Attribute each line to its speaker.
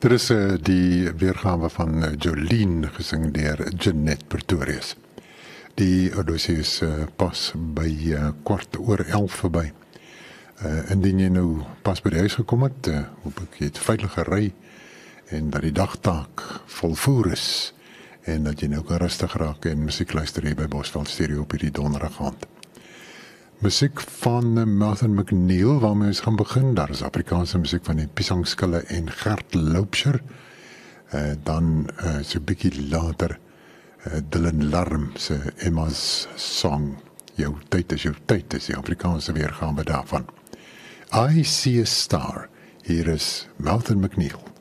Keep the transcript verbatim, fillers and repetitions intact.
Speaker 1: Dit is uh, die weergawe van uh, Jolene gesing deur Jeanette Pretorius. Die Odysseus uh, pas by uh, kwart oor elf verby. Uh, indien jy nou pas by die huis gekom het, uh, hoop ek jy het veilig gery en dat die dagtaak volvoer is en dat jy nou kan rustig raak en musiek luister hier by Bosveld Stereo op hierdie donderdag aand. Musiek van Marthin McNeil, waarmee ons gaan begin. Daar is Afrikaanse musiek van die Pisangskille en Gert Loubser. Uh, dan uh, so 'n bietjie later uh, Dylan Larm se Emma's Song. Jou tyd is jou tyd, is die Afrikaanse weergawe daarvan. I See a Star. Hier is Marthin McNeil.